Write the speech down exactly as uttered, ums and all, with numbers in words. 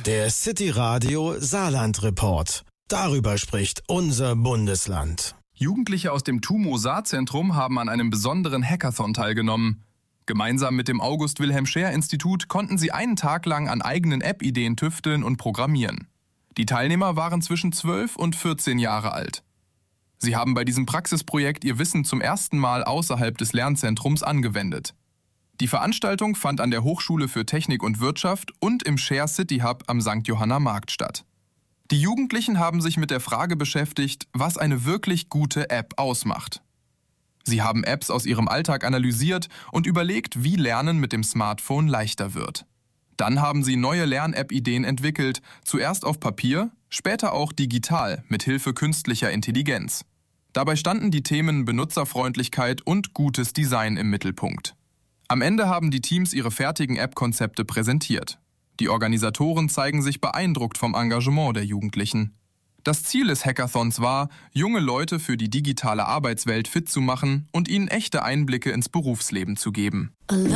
Der City Radio Saarland Report. Darüber spricht unser Bundesland. Jugendliche aus dem TUMO-Saarzentrum haben an einem besonderen Hackathon teilgenommen. Gemeinsam mit dem August-Wilhelm-Scheer-Institut konnten sie einen Tag lang an eigenen App-Ideen tüfteln und programmieren. Die Teilnehmer waren zwischen zwölf und vierzehn Jahre alt. Sie haben bei diesem Praxisprojekt ihr Wissen zum ersten Mal außerhalb des Lernzentrums angewendet. Die Veranstaltung fand an der Hochschule für Technik und Wirtschaft und im Share City Hub am Sankt Johanna Markt statt. Die Jugendlichen haben sich mit der Frage beschäftigt, was eine wirklich gute App ausmacht. Sie haben Apps aus ihrem Alltag analysiert und überlegt, wie Lernen mit dem Smartphone leichter wird. Dann haben sie neue Lern-App-Ideen entwickelt, zuerst auf Papier, später auch digital mit Hilfe künstlicher Intelligenz. Dabei standen die Themen Benutzerfreundlichkeit und gutes Design im Mittelpunkt. Am Ende haben die Teams ihre fertigen App-Konzepte präsentiert. Die Organisatoren zeigen sich beeindruckt vom Engagement der Jugendlichen. Das Ziel des Hackathons war, junge Leute für die digitale Arbeitswelt fit zu machen und ihnen echte Einblicke ins Berufsleben zu geben.